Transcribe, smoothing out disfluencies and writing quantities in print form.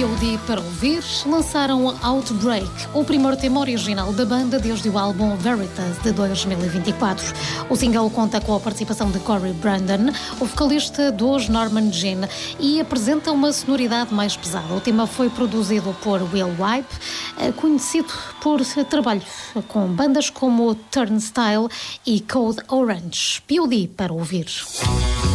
POD para ouvir, lançaram Outbreak, o primeiro tema original da banda desde o álbum Veritas de 2024. O single conta com a participação de Corey Brandon, o vocalista dos Norman Jean, e apresenta uma sonoridade mais pesada. O tema foi produzido por Will Wipe, conhecido por trabalho com bandas como Turnstile e Code Orange. POD para ouvir.